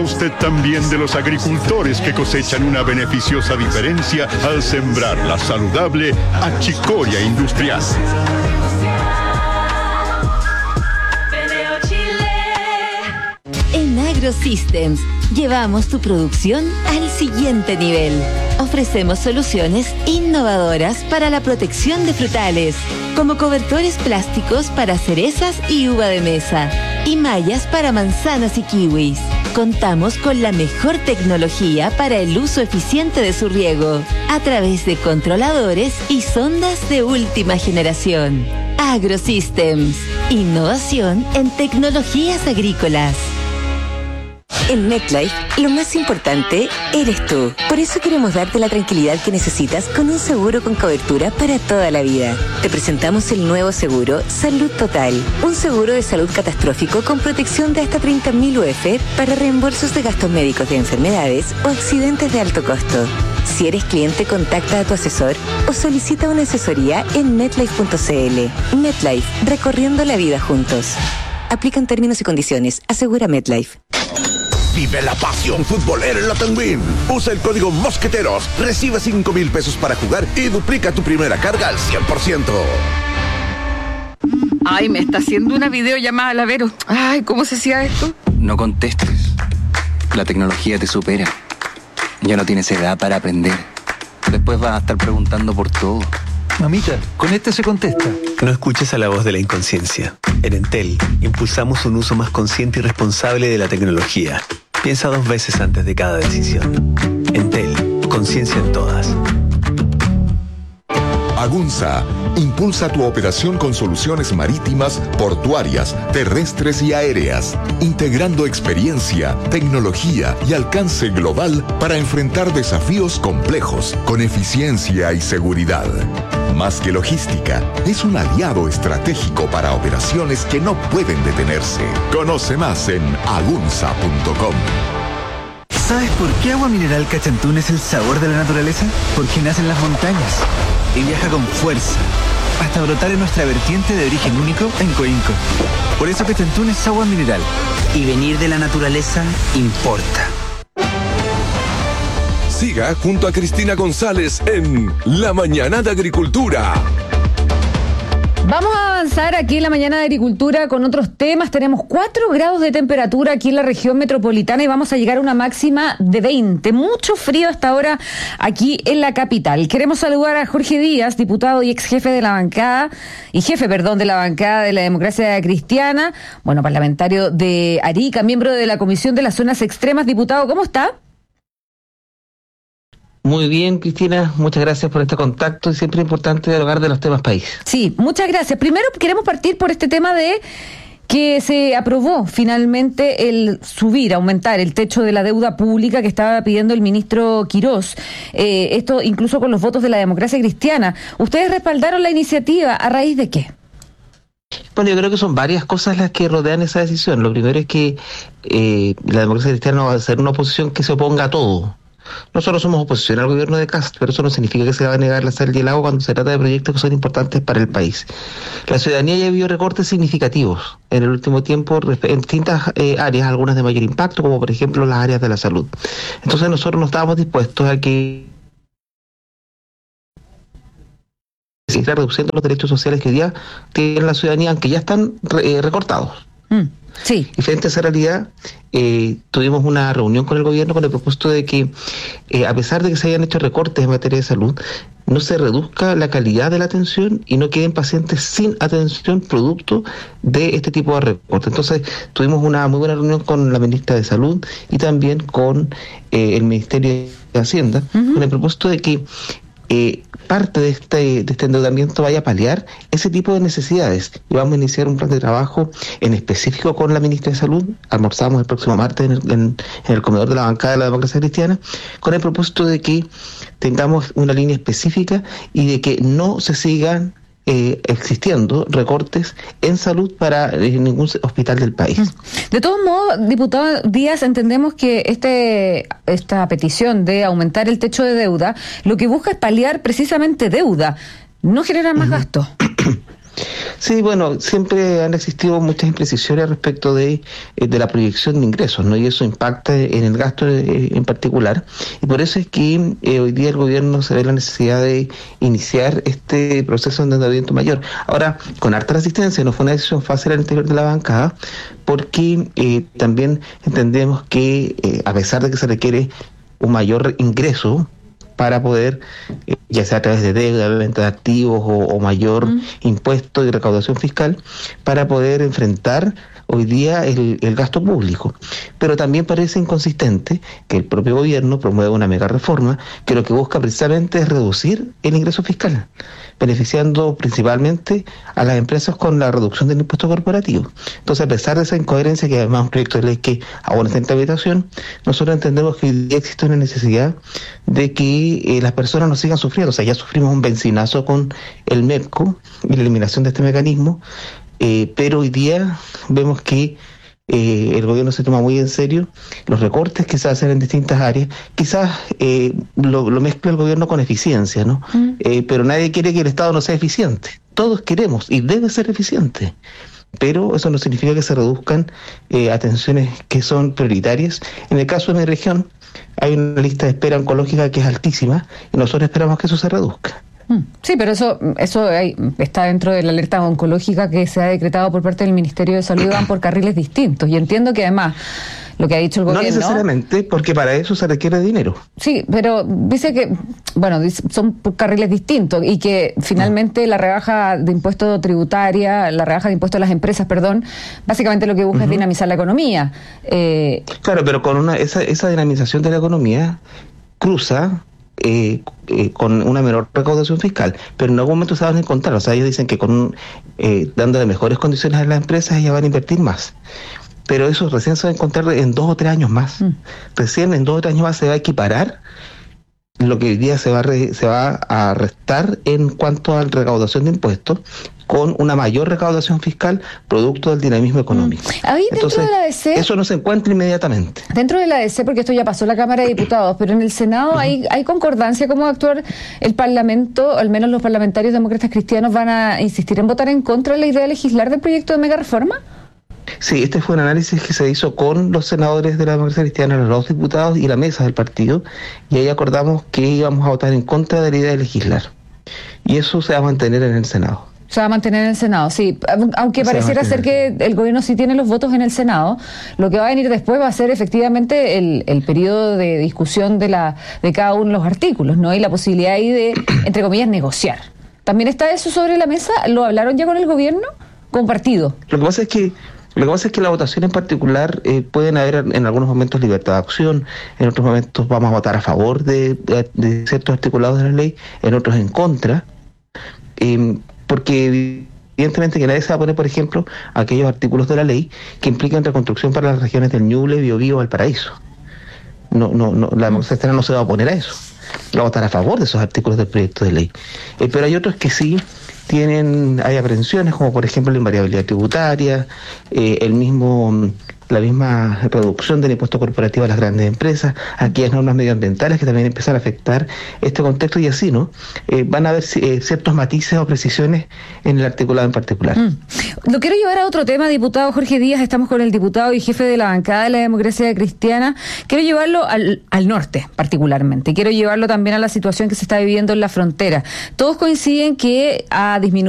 usted también de los agricultores que cosechan una beneficiosa diferencia al sembrar la saludable achicoria industrial. En AgroSystems llevamos tu producción al siguiente nivel. Ofrecemos soluciones innovadoras para la protección de frutales, como cobertores plásticos para cerezas y uva de mesa, y mallas para manzanas y kiwis. Contamos con la mejor tecnología para el uso eficiente de su riego, a través de controladores y sondas de última generación. AgroSystems, innovación en tecnologías agrícolas. En MetLife, lo más importante eres tú. Por eso queremos darte la tranquilidad que necesitas con un seguro con cobertura para toda la vida. Te presentamos el nuevo seguro Salud Total. Un seguro de salud catastrófico con protección de hasta 30.000 UF para reembolsos de gastos médicos de enfermedades o accidentes de alto costo. Si eres cliente, contacta a tu asesor o solicita una asesoría en MetLife.cl. MetLife, recorriendo la vida juntos. Aplican términos y condiciones. Asegura MetLife. Vive la pasión futbolera en la Tenguín. Usa el código Mosqueteros, recibe 5,000 pesos para jugar y duplica tu primera carga al 100%. Ay, me está haciendo una videollamada, Lavero. Ay, ¿cómo se hacía esto? No contestes. La tecnología te supera. Ya no tienes edad para aprender. Después vas a estar preguntando por todo. Mamita, con este se contesta. No escuches a la voz de la inconsciencia. En Entel, impulsamos un uso más consciente y responsable de la tecnología. Piensa 2 veces antes de cada decisión. Entel, conciencia en todas. Agunza impulsa tu operación con soluciones marítimas, portuarias, terrestres y aéreas, integrando experiencia, tecnología y alcance global para enfrentar desafíos complejos con eficiencia y seguridad. Más que logística, es un aliado estratégico para operaciones que no pueden detenerse. Conoce más en agunza.com. ¿Sabes por qué Agua Mineral Cachantún es el sabor de la naturaleza? Porque nace en las montañas y viaja con fuerza hasta brotar en nuestra vertiente de origen único en Coinco. Por eso Cachantún es agua mineral. Y venir de la naturaleza importa. Siga junto a Cristina González en La Mañana de Agricultura. Vamos a avanzar aquí en La Mañana de Agricultura con otros temas. Tenemos 4 grados de temperatura aquí en la región metropolitana y vamos a llegar a una máxima de 20. Mucho frío hasta ahora aquí en la capital. Queremos saludar a Jorge Díaz, diputado y ex jefe de la bancada, de la bancada de la Democracia Cristiana, parlamentario de Arica, miembro de la Comisión de las Zonas Extremas. Diputado, ¿cómo está? Muy bien, Cristina, muchas gracias por este contacto y siempre es importante dialogar de los temas país. Sí, muchas gracias. Primero queremos partir por este tema de que se aprobó finalmente el aumentar el techo de la deuda pública que estaba pidiendo el ministro Quirós. Esto incluso con los votos de la Democracia Cristiana. ¿Ustedes respaldaron la iniciativa a raíz de qué? Bueno, yo creo que son varias cosas las que rodean esa decisión. Lo primero es que la Democracia Cristiana no va a ser una oposición que se oponga a todo. Nosotros somos oposición al gobierno de Kast, pero eso no significa que se va a negar la sal y el agua cuando se trata de proyectos que son importantes para el país. La ciudadanía ya vio recortes significativos en el último tiempo en distintas áreas, algunas de mayor impacto, como por ejemplo las áreas de la salud. Entonces nosotros no estábamos dispuestos a que se siga reduciendo los derechos sociales que hoy día tiene la ciudadanía, aunque ya están recortados. Sí. Y frente a esa realidad, tuvimos una reunión con el gobierno con el propósito de que, a pesar de que se hayan hecho recortes en materia de salud, no se reduzca la calidad de la atención y no queden pacientes sin atención producto de este tipo de recortes. Entonces, tuvimos una muy buena reunión con la ministra de Salud y también con el Ministerio de Hacienda, con el propósito de que parte de este endeudamiento vaya a paliar ese tipo de necesidades. Y vamos a iniciar un plan de trabajo en específico con la ministra de Salud. Almorzamos el próximo martes en el comedor de la bancada de la Democracia Cristiana, con el propósito de que tengamos una línea específica y de que no se sigan existiendo recortes en salud para ningún hospital del país. De todos modos, diputado Díaz, entendemos que esta petición de aumentar el techo de deuda lo que busca es paliar precisamente deuda, no generar más gastos. Sí, bueno, siempre han existido muchas imprecisiones respecto de la proyección de ingresos, ¿no? Y eso impacta en el gasto en particular. Y por eso es que hoy día el gobierno se ve la necesidad de iniciar este proceso de endeudamiento mayor. Ahora, con harta resistencia, no fue una decisión fácil al interior de la bancada, porque también entendemos que a pesar de que se requiere un mayor ingreso para poder, ya sea a través de deuda, venta de activos o mayor impuesto y recaudación fiscal, para poder enfrentar hoy día el gasto público. Pero también parece inconsistente que el propio gobierno promueva una mega reforma que lo que busca precisamente es reducir el ingreso fiscal, beneficiando principalmente a las empresas con la reducción del impuesto corporativo. Entonces, a pesar de esa incoherencia, que además es un proyecto de ley que aún está en tramitación, nosotros entendemos que hoy día existe una necesidad de que las personas no sigan sufriendo. O sea, ya sufrimos un benzinazo con el MEPCO y la eliminación de este mecanismo, pero hoy día vemos que el gobierno se toma muy en serio los recortes que se hacen en distintas áreas. Quizás lo mezcla el gobierno con eficiencia, ¿no? Pero nadie quiere que el Estado no sea eficiente. Todos queremos y debe ser eficiente. Pero eso no significa que se reduzcan atenciones que son prioritarias. En el caso de mi región, hay una lista de espera oncológica que es altísima y nosotros esperamos que eso se reduzca. Sí, pero eso está dentro de la alerta oncológica que se ha decretado por parte del Ministerio de Salud, van por carriles distintos. Y entiendo que además lo que ha dicho el gobierno... No necesariamente, porque para eso se requiere dinero. Sí, pero dice que, son carriles distintos y que finalmente la rebaja de impuesto tributaria, la rebaja de impuesto a las empresas, básicamente lo que busca es dinamizar la economía. Claro, pero con esa dinamización de la economía cruza... con una menor recaudación fiscal, pero en algún momento se van a encontrar. O sea, ellos dicen que dándole mejores condiciones a las empresas ellas van a invertir más, pero eso recién se va a encontrar en 2 o 3 años más. Recién en 2 o 3 años más se va a equiparar lo que hoy día se va a restar en cuanto a la recaudación de impuestos, con una mayor recaudación fiscal producto del dinamismo económico. Entonces, de la ADC, eso no se encuentra inmediatamente. Dentro de la ADC, porque esto ya pasó en la Cámara de Diputados, pero en el Senado hay concordancia cómo va a actuar el Parlamento, al menos los parlamentarios demócratas cristianos van a insistir en votar en contra de la idea de legislar del proyecto de mega reforma. Sí, este fue un análisis que se hizo con los senadores de la democracia cristiana, los diputados y la mesa del partido, y ahí acordamos que íbamos a votar en contra de la idea de legislar. Y eso se va a mantener en el Senado. Se va a mantener en el Senado, sí. Aunque pareciera ser que el gobierno sí tiene los votos en el Senado, lo que va a venir después va a ser efectivamente el periodo de discusión de cada uno de los artículos, ¿no? Y la posibilidad ahí de, entre comillas, negociar. ¿También está eso sobre la mesa? ¿Lo hablaron ya con el gobierno? Compartido. Lo que pasa es que la votación en particular pueden haber en algunos momentos libertad de acción, en otros momentos vamos a votar a favor de ciertos articulados de la ley, en otros en contra. Porque evidentemente que nadie se va a poner, por ejemplo, aquellos artículos de la ley que implican reconstrucción para las regiones del Ñuble, Biobío, Valparaíso. La democracia cristiana no se va a oponer a eso. Va a votar a favor de esos artículos del proyecto de ley. Pero hay otros que sí hay aprensiones, como por ejemplo la invariabilidad tributaria, la misma reducción del impuesto corporativo a las grandes empresas, aquellas normas medioambientales que también empiezan a afectar este contexto y así, ¿no? Van a haber ciertos matices o precisiones en el articulado en particular. Lo quiero llevar a otro tema, diputado Jorge Díaz. Estamos con el diputado y jefe de la bancada de la democracia cristiana. Quiero llevarlo al norte, particularmente. Quiero llevarlo también a la situación que se está viviendo en la frontera. Todos coinciden que ha disminuido